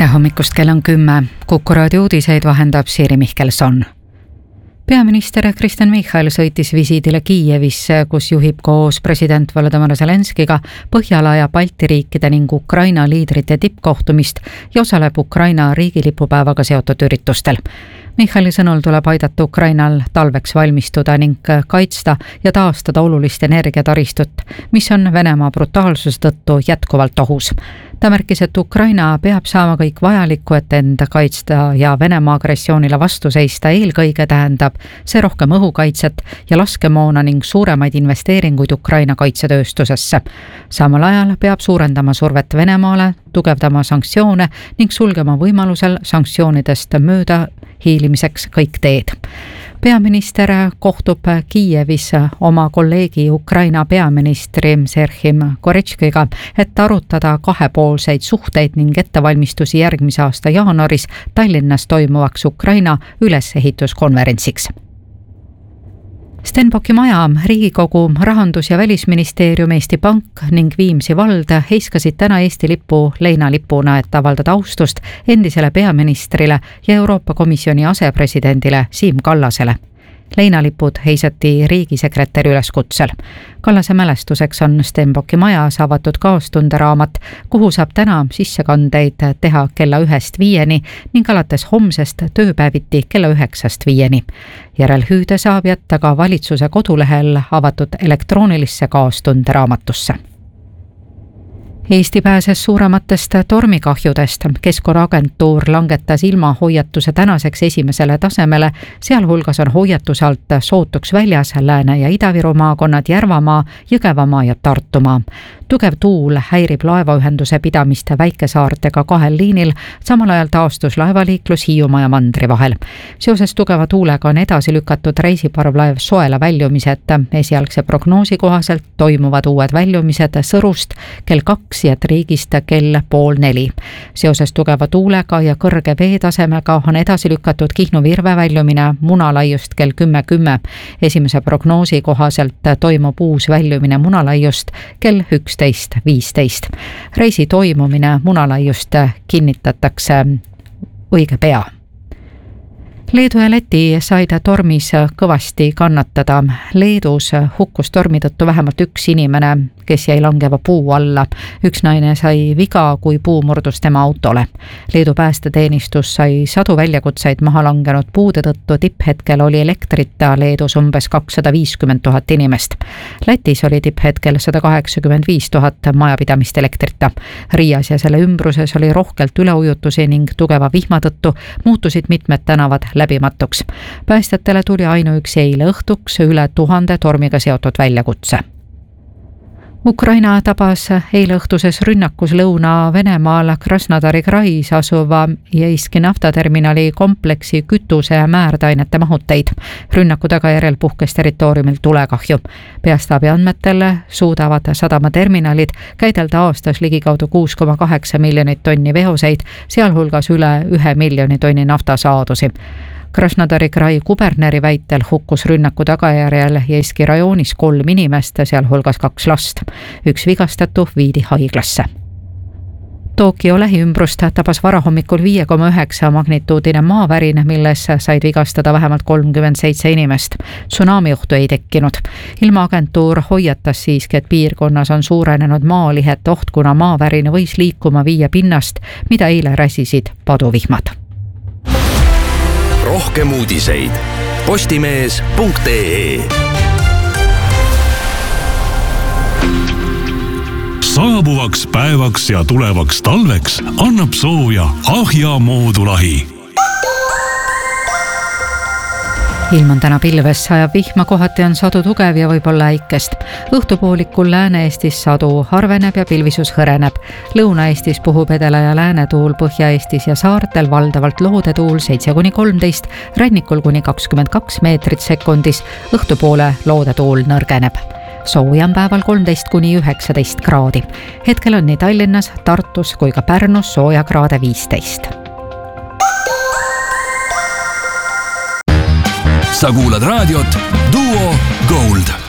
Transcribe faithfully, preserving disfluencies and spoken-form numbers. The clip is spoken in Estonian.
tere hommikust, kell on kümme. Kuku raadio uudiseid vahendab Siiri Mihkelson. Peaminister Kristen Michal sõitis visiidile Kiievisse, kus juhib koos president Volodymyr Zelenskiga Põhjala ja Balti riikide ning Ukraina liidrite tippkohtumist ja osaleb Ukraina riigilipupäevaga seotud üritustel. Michali sõnul tuleb aidata Ukrainal talveks valmistuda ning kaitsta ja taastada olulist energiataristut, mis on Venemaa brutaalsuse tõttu jätkuvalt ohus. Ta märkis, et Ukraina peab saama kõik vajalikku, et enda kaitsta ja Venemaa agressioonile vastu seista. Eelkõige tähendab see rohkem õhukaitset ja laskemoona ning suuremaid investeeringuid Ukraina kaitsetööstusesse. Samal ajal peab suurendama survet Venemaale, tugevdama sanktsioone ning sulgema võimalusel sanktsioonidest mööda hiilimiseks kõik teed. Peaminister kohtub Kiievis oma kolleegi Ukraina peaministri Serhim Goretškiga, et arutada kahepoolseid suhteid ning ettevalmistusi järgmise aasta jaanuaris Tallinnas toimuvaks Ukraina ülesehituskonverentsiks. Stenbocki maja, Riigikogu, Rahandus- ja Välisministeerium, Eesti Pank ning Viimsi vald heiskasid täna Eesti lipu leinalipuna, et avaldada austust endisele peaministrile ja Euroopa Komisjoni asepresidendile Siim Kallasele. Leinalipud heisati riigisekretäri üleskutsel. Kallase mälestuseks on Stenbocki majas avatud kaastunderaamat, kuhu saab täna sissekandeid teha kella ühest viieni ning alates homsest tööpäeviti kella üheksast viieni. Järelhüüde saab jätta ka valitsuse kodulehel avatud elektroonilisse kaastunderaamatusse. Eesti pääses suurematest tormikahjudest. Keskkonnaagentuur langetas ilmahoiatuse tänaseks esimesele tasemele, sealhulgas on hoiatuse alt sootuks väljas Lääne- ja Ida-Viru maakonnad, Järvamaa, Jõgevamaa ja Tartumaa. Tugev tuul häirib laevaühenduse pidamist väikesaartega kahel liinil, samal ajal taastus laevaliiklus Hiiumaa ja Mandri vahel. Seoses tugeva tuulega on edasi lükatud reisiparvlaev Soela väljumised. Esialgse prognoosi kohaselt toimuvad uued väljumised Sõrust kell kaks ja Triigist kell pool neli. Seoses tugeva tuulega ja kõrge veetasemega on edasi lükatud Kihnu Virve väljumine Munalaiust kell kümme kümme. Esimese prognoosi kohaselt toimub uus väljumine Munalaiust kell üksteist viisteist. Reisi toimumine Munalaiust kinnitatakse õige pea. Leedu ja Läti said tormis kõvasti kannatada. Leedus hukkus tormi tõttu vähemalt üks inimene, kes jäi langeva puu alla. Üks naine sai viga, kui puu murdus tema autole. Leedu päästeteenistus sai sadu väljakutseid maha langenud puude tõttu. Tipphetkel oli elektrita Leedus umbes kakssada viiskümmend tuhat inimest. Lätis oli tipphetkel sada kaheksakümmend viis tuhat majapidamist elektrita. Riias ja selle ümbruses oli rohkelt üleujutusi ning tugeva vihma tõttu muutusid mitmed tänavad läbimatuks. Päästjatele tuli ainuüksi eile õhtuks üle tuhande tormiga seotud väljakutse. Ukraina tabas eile õhtuses rünnakus Lõuna-Venemaal Krasnodari krais asuva Jeiski naftaterminali kompleksi kütuse ja määrdainete mahuteid. Rünnaku tagajärjel puhkes territooriumil tulekahju. Peastaabi andmetel suudavad sadamaterminalid käidelda aastas ligikaudu kuus koma kaheksa miljonit tonni veoseid, sealhulgas üle ühe miljoni tonni naftasaadusi. Krasnodari krai kuberneri väitel hukkus rünnaku tagajärjel Jeiski rajoonis kolm inimest, sealhulgas kaks last. Üks vigastatu viidi haiglasse. Tokyo lähiümbrust tabas varahommikul viie koma üheksa magnituudine maavärin, milles said vigastada vähemalt kolmkümmend seitse inimest. Tsunamiohtu ei tekkinud. Ilmaagentuur hoiatas siiski, et piirkonnas on suurenenud maalihet oht, kuna maavärin võis liikuma viia pinnast, mida eile räsisid paduvihmad. Rohkem uudiseid postimees punkt ee. Saabuvaks päevaks ja tulevaks talveks annab sooja Ahja moodulahi. Ilm on täna pilves, sajab vihma, kohati on sadu tugev ja võib-olla äikest. Õhtupoolikul Lääne-Eestis sadu harveneb ja pilvisus hõreneb. Lõuna-Eestis puhub edela- ja läänetuul, Põhja-Eestis ja saartel valdavalt loodetuul seitse kuni kolmteist, rannikul kuni kakskümmend kaks meetrit sekundis, õhtupoole loodetuul nõrgeneb. Sooja on päeval kolmteist kuni üheksateist kraadi. Hetkel on nii Tallinnas, Tartus kui ka Pärnus sooja kraade viisteist. Sa kuulad raadiot Duo Gold.